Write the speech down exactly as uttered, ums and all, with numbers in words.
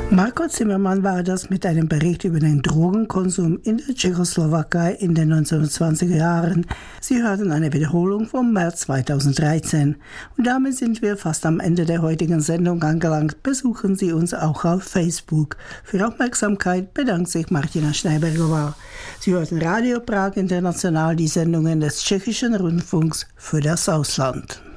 Marco Zimmermann war das mit einem Bericht über den Drogenkonsum in der Tschechoslowakei in den neunzehnhundertzwanziger Jahren. Sie hörten eine Wiederholung vom März zweitausenddreizehn. Und damit sind wir fast am Ende der heutigen Sendung angelangt. Besuchen Sie uns auch auf Facebook. Für Aufmerksamkeit bedankt sich Martina Schneibergová. Sie hörten Radio Prag International, die Sendungen des tschechischen Rundfunks für das Ausland.